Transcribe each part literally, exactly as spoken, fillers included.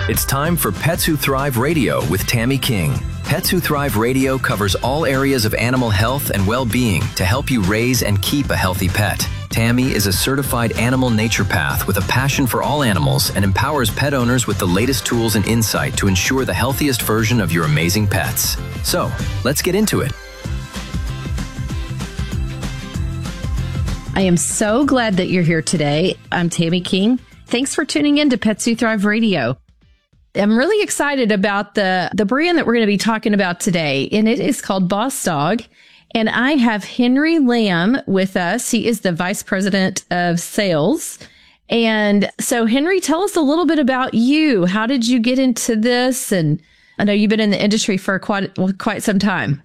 It's time for Pets Who Thrive Radio with Tammy King. Pets Who Thrive Radio covers all areas of animal health and well-being to help you raise and keep a healthy pet. Tammy is a certified animal naturopath with a passion for all animals and empowers pet owners with the latest tools and insight to ensure the healthiest version of your amazing pets. So, let's get into it. I am so glad that you're here today. I'm Tammy King. Thanks for tuning in to Pets Who Thrive Radio. I'm really excited about the, the brand that we're going to be talking about today, and it is called Boss Dog. And I have Henry Lamb with us. He is the Vice President of Sales. And so, Henry, tell us a little bit about you. How did you get into this? And I know you've been in the industry for quite, well, quite some time.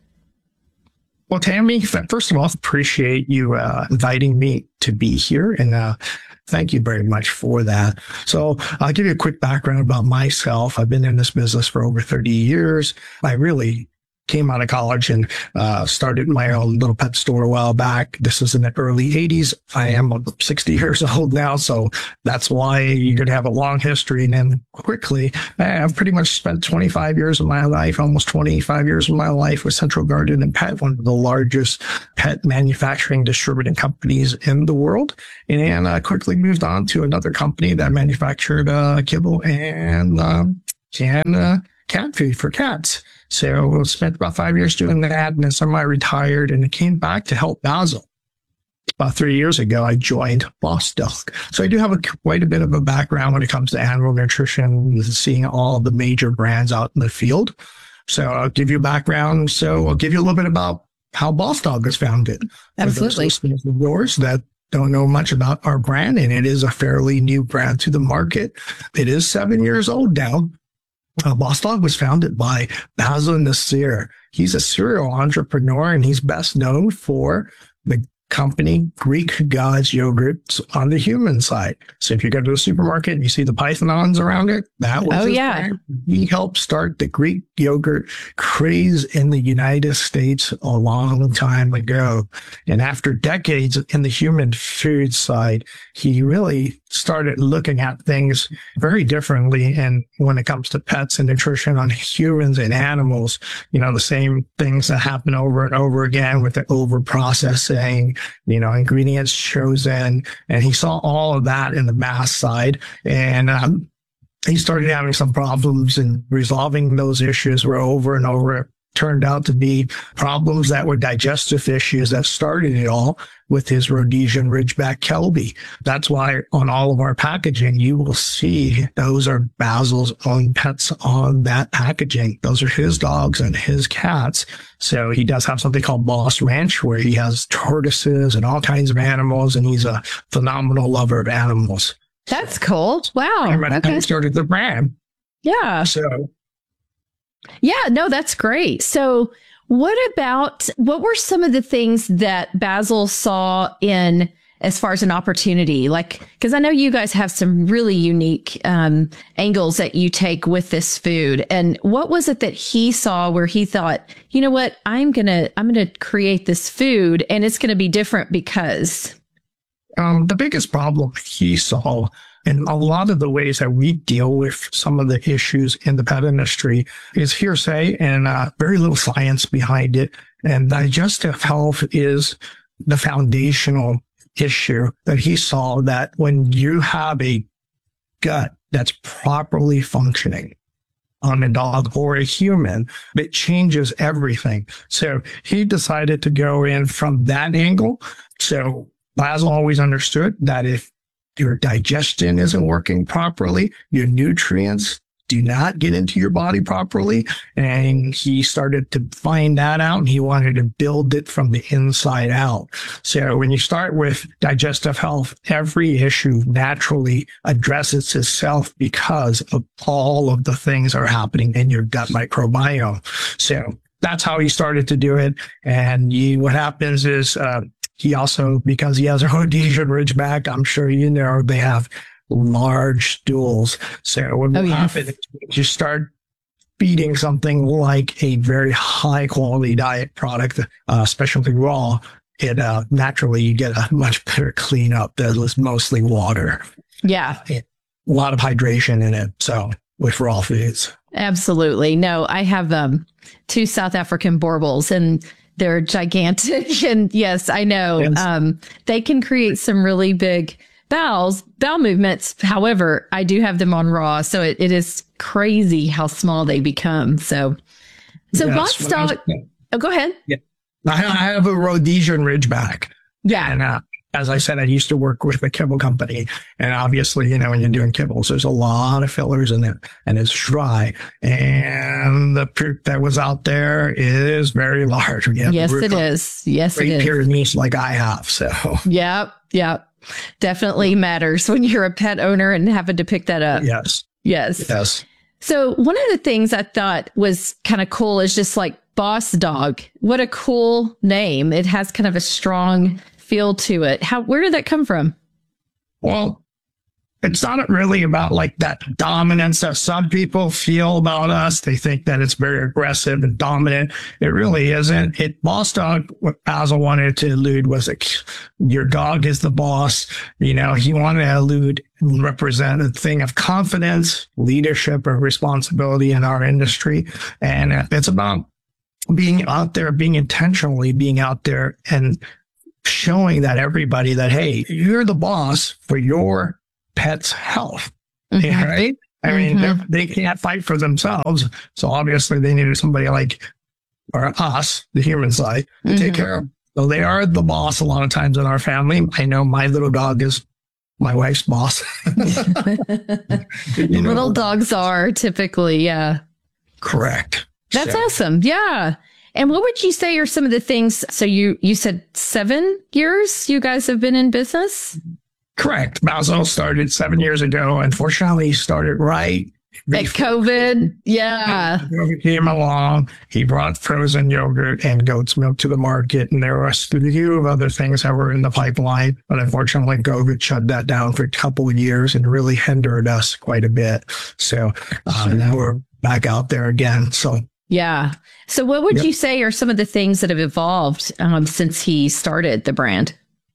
Well, Tammy, first of all, appreciate you uh, inviting me to be here. And uh, thank you very much for that. So I'll give you a quick background about myself. I've been in this business for over thirty years. I really came out of college and uh, started my own little pet store a while back. This was in the early eighties. I am sixty years old now, so that's why you're going to have a long history. And then quickly, I've pretty much spent twenty-five years of my life, almost twenty-five years of my life with Central Garden and Pet, one of the largest pet manufacturing distributing companies in the world. And I quickly moved on to another company that manufactured uh, kibble and um, can uh, cat food for cats. So I spent about five years doing that, and then semi-retired, and I came back to help Basil. About three years ago, I joined Boss Dog. So I do have a, quite a bit of a background when it comes to animal nutrition, seeing all the major brands out in the field. So I'll give you a background. So I'll give you a little bit about how Boss Dog was founded. Absolutely. For those of yours that don't know much about our brand, and it is a fairly new brand to the market. It is seven years old now. Uh, Boss Dog was founded by Basil Nassir. He's a serial entrepreneur, and he's best known for the company Greek Gods Yogurts on the human side. So if you go to the supermarket and you see the pythons around it, that was oh, his yeah. brand. He helped start the Greek yogurt craze in the United States a long time ago. And after decades in the human food side, he really started looking at things very differently. And when it comes to pets and nutrition on humans and animals, you know, the same things that happen over and over again with the over processing, you know, ingredients chosen. And he saw all of that in the mass side. And, um, he started having some problems, and resolving those issues were over and over. Turned out to be problems that were digestive issues that started it all with his Rhodesian Ridgeback Kelpie. That's why on all of our packaging, you will see those are Basil's own pets on that packaging. Those are his dogs and his cats. So he does have something called Boss Ranch, where he has tortoises and all kinds of animals, and he's a phenomenal lover of animals. That's cool. Wow. And when okay. I started the brand. Yeah. So Yeah, no, that's great. So what about, what were some of the things that Basil saw in as far as an opportunity? Like, because I know you guys have some really unique um, angles that you take with this food. And what was it that he saw where he thought, you know what, I'm going to, I'm going to create this food, and it's going to be different because... Um, the biggest problem he saw in a lot of the ways that we deal with some of the issues in the pet industry is hearsay and uh, very little science behind it. And digestive health is the foundational issue that he saw, that when you have a gut that's properly functioning on a dog or a human, it changes everything. So he decided to go in from that angle. So Basil always understood that if your digestion isn't working properly, your nutrients do not get into your body properly. And he started to find that out, and he wanted to build it from the inside out. So when you start with digestive health, every issue naturally addresses itself because of all of the things that are happening in your gut microbiome. So that's how he started to do it. And you, what happens is, uh, he also, because he has a Rhodesian Ridgeback, I'm sure you know, they have large stools. So what will oh, yes. happen is you start feeding something like a very high quality diet product, uh, especially raw, it uh, naturally you get a much better cleanup that was mostly water. Yeah. It, a lot of hydration in it. So with raw foods. Absolutely. No, I have um, two South African Borbals, and they're gigantic. And yes, I know Yes. um, they can create some really big bowels, bowel movements. However, I do have them on raw, so it, it is crazy how small they become. So, so Yes, box when I was- dog. Oh, go ahead. I I have a Rhodesian Ridgeback. Yeah. And uh, as I said, I used to work with a kibble company. And obviously, you know, when you're doing kibbles, there's a lot of fillers in it and it's dry. And the poop that was out there is very large. We have Yes, root- it is. Yes, it Great is. Pyrenees like I have. So, Yep. Yep. Definitely matters when you're a pet owner and having to pick that up. yes, Yes. yes. So one of the things I thought was kind of cool is just like Boss Dog. What a cool name. It has kind of a strong feel to it. How, where did that come from? Well, it's not really about like that dominance that some people feel about us. They think that it's very aggressive and dominant. It really isn't. It Boss Dog, what Basil wanted to allude was like, your dog is the boss. You know, he wanted to allude and represent a thing of confidence, leadership, or responsibility in our industry. And uh, it's about being out there, being intentionally being out there and showing that everybody that, hey, you're the boss for your pet's health, Mhm. right? I mean, Mhm. they're- they can't fight for themselves. So obviously they needed somebody like, or us, the human side, to take Mhm. care of them. So they are the boss a lot of times in our family. I know my little dog is my wife's boss. You know, Little dogs are typically, yeah. correct. That's So- awesome. Yeah. And what would you say are some of the things? So you, you said seven years you guys have been in business? Correct. Basil started seven years ago. Unfortunately, he started right At COVID? Yeah. COVID came along. He brought frozen yogurt and goat's milk to the market, and there were a few of other things that were in the pipeline. But unfortunately, COVID shut that down for a couple of years and really hindered us quite a bit. So uh, now we're back out there again. So Yeah. So what would Yep. you say are some of the things that have evolved um, since he started the brand?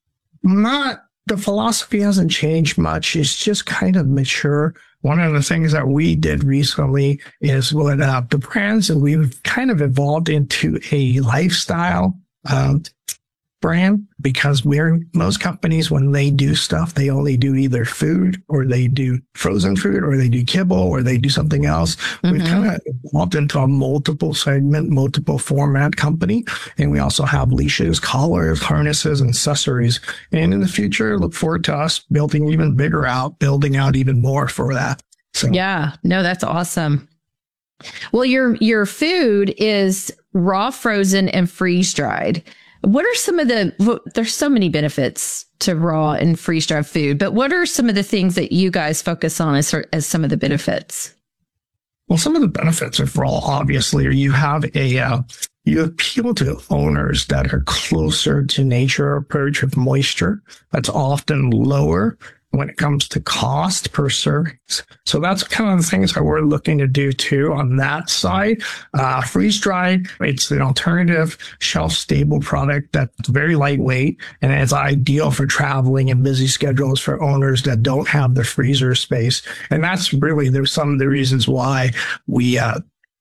not the philosophy hasn't changed much. It's just kind of mature. One of the things that we did recently is what uh, the brands that we've kind of evolved into a lifestyle um, brand, because we're most companies, when they do stuff, they only do either food or they do frozen food or they do kibble or they do something else. We've Mhm. kind of evolved into a multiple segment, multiple format company. And we also have leashes, collars, harnesses, and accessories. And in the future, look forward to us building even bigger out, building out even more for that. So Yeah. No, that's awesome. Well, your your food is raw, frozen, and freeze dried. What are some of the, well, there's so many benefits to raw and freeze dried food, but what are some of the things that you guys focus on as, as some of the benefits? Well, some of the benefits of raw, obviously, are you have a, uh, you appeal to owners that are closer to nature approach with moisture. That's often lower when it comes to cost per service. So that's kind of the things that we're looking to do too on that side. Uh, freeze dried, it's an alternative shelf stable product that's very lightweight and it's ideal for traveling and busy schedules for owners that don't have the freezer space. And that's really, there's some of the reasons why we, uh,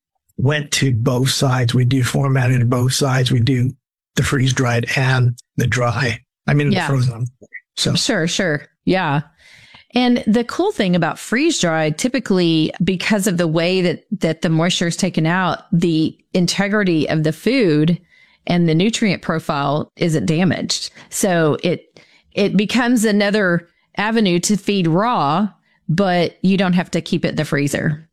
went to both sides. We do formatted both sides. We do the freeze dried and the dry. I mean, Yeah. the frozen. So Sure, sure. Yeah. And the cool thing about freeze dried, typically because of the way that, that the moisture is taken out, the integrity of the food and the nutrient profile isn't damaged. So it, it becomes another avenue to feed raw, but you don't have to keep it in the freezer.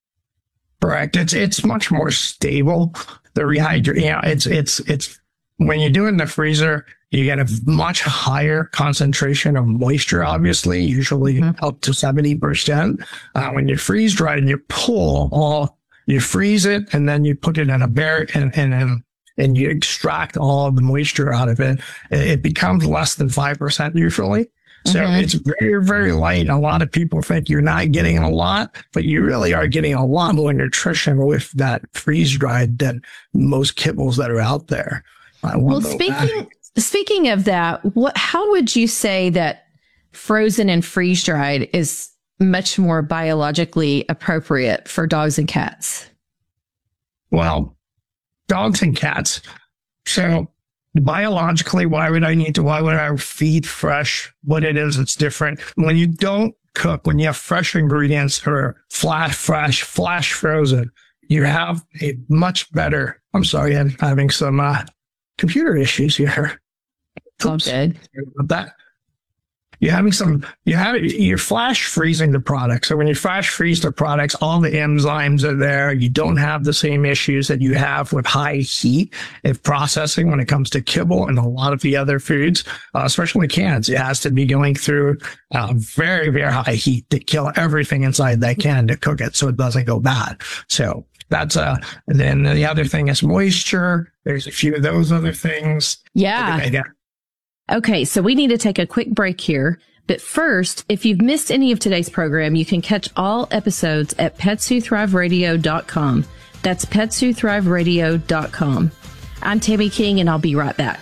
correct. It's it's much more stable. The rehydrate, yeah, it's it's it's when you do it in the freezer, you get a much higher concentration of moisture, obviously, usually Mhm. up to seventy percent. Uh, when you freeze dry and you pull all, you freeze it and then you put it in a barrel and, and, and, and you extract all of the moisture out of it, it, it becomes less than five percent usually. So Mhm. it's very, very light. A lot of people think you're not getting a lot, but you really are getting a lot more nutrition with that freeze dried than most kibbles that are out there. I Well, wonder speaking, why. speaking of that, what, how would you say that frozen and freeze dried is much more biologically appropriate for dogs and cats? Well, dogs and cats. So biologically, why would I need to, why would I feed fresh? What it is, it's different. When you don't cook, when you have fresh ingredients or flash, fresh, flash frozen, you have a much better, I'm sorry, I'm having some uh, computer issues here. All good. That. You're having some, you have, you're flash freezing the product. So when you flash freeze the products, all the enzymes are there. You don't have the same issues that you have with high heat if processing when it comes to kibble and a lot of the other foods, uh, especially cans. It has to be going through uh, very, very high heat to kill everything inside that can to cook it so it doesn't go bad. So that's, uh, and then the other thing is moisture. There's a few of those other things. Yeah. Okay, so we need to take a quick break here. But first, if you've missed any of today's program, you can catch all episodes at pets who thrive radio dot com. That's pets who thrive radio dot com. I'm Tammy King, and I'll be right back.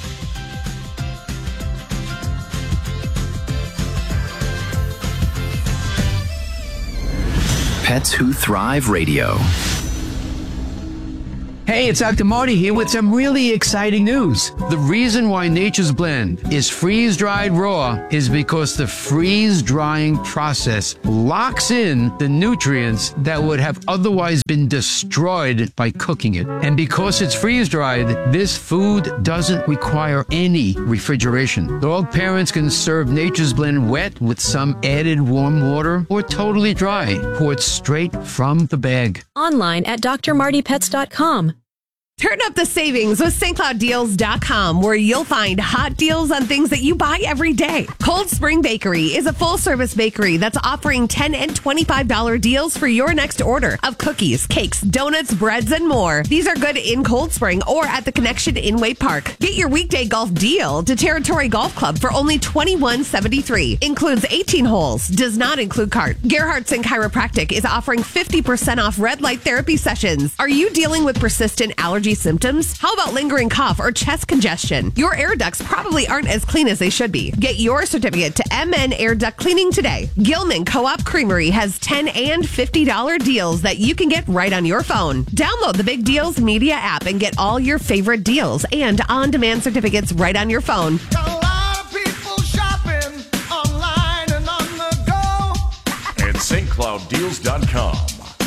Pets Who Thrive Radio. Hey, it's Doctor Marty here with some really exciting news. The reason why Nature's Blend is freeze-dried raw is because the freeze-drying process locks in the nutrients that would have otherwise been destroyed by cooking it. And because it's freeze-dried, this food doesn't require any refrigeration. Dog parents can serve Nature's Blend wet with some added warm water or totally dry, poured straight from the bag. Online at D R Marty Pets dot com. Turn up the savings with St Cloud Deals dot com, where you'll find hot deals on things that you buy every day. Cold Spring Bakery is a full-service bakery that's offering ten dollars and twenty-five dollars deals for your next order of cookies, cakes, donuts, breads, and more. These are good in Cold Spring or at the Connection in Way Park. Get your weekday golf deal to Territory Golf Club for only twenty-one dollars and seventy-three cents. Includes eighteen holes. Does not include cart. Gerhardt's and Chiropractic is offering fifty percent off red light therapy sessions. Are you dealing with persistent allergy symptoms? How about lingering cough or chest congestion? Your air ducts probably aren't as clean as they should be. Get your certificate to M N Air Duct Cleaning today. Gilman Co-op Creamery has ten dollars and fifty dollars deals that you can get right on your phone. Download the Big Deals Media app and get all your favorite deals and on-demand certificates right on your phone. Got a lot of people shopping online and on the go at St Cloud Deals dot com.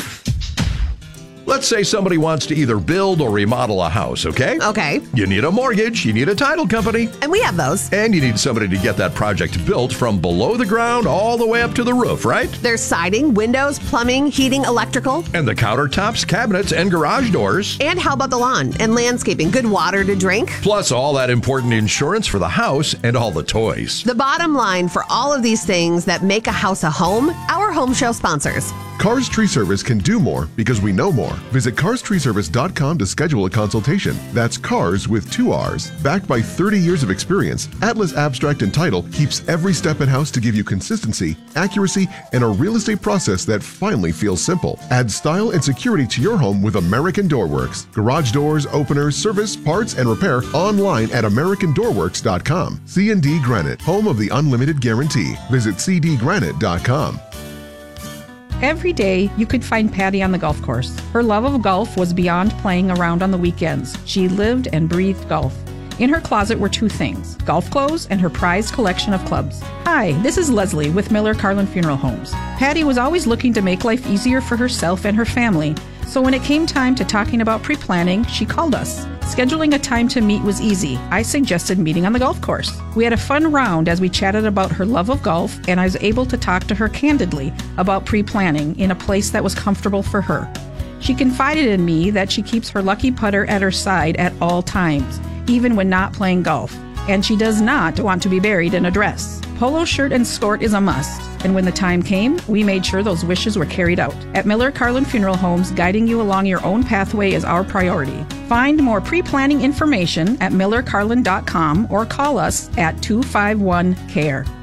Let's say somebody wants to either build or remodel a house, okay? Okay. You need a mortgage, you need a title company, And we have those. and you need somebody to get that project built from below the ground all the way up to the roof, right? There's siding, windows, plumbing, heating, electrical. And the countertops, cabinets, and garage doors. And how about the lawn and landscaping? Good water to drink? Plus all that important insurance for the house and all the toys. The bottom line for all of these things that make a house a home, our home show sponsors. Cars Tree Service can do more because we know more. Visit cars tree service dot com to schedule a consultation. That's cars with two R's. Backed by thirty years of experience, Atlas Abstract and Title keeps every step in-house to give you consistency, accuracy, and a real estate process that finally feels simple. Add style and security to your home with American Doorworks. Garage doors, openers, service, parts, and repair online at american door works dot com. C and D Granite, home of the unlimited guarantee. Visit c d granite dot com. Every day, you could find Patty on the golf course. Her love of golf was beyond playing around on the weekends. She lived and breathed golf. In her closet were two things, golf clothes and her prized collection of clubs. Hi, this is Leslie with Miller Carlin Funeral Homes. Patty was always looking to make life easier for herself and her family, so when it came time to talking about pre-planning, she called us. Scheduling a time to meet was easy. I suggested meeting on the golf course. We had a fun round as we chatted about her love of golf, and I was able to talk to her candidly about pre-planning in a place that was comfortable for her. She confided in me that she keeps her lucky putter at her side at all times, even when not playing golf, and she does not want to be buried in a dress. Polo shirt and skirt is a must, and when the time came, we made sure those wishes were carried out. At Miller Carlin Funeral Homes, guiding you along your own pathway is our priority. Find more pre-planning information at miller carlin dot com or call us at two five one C A R E.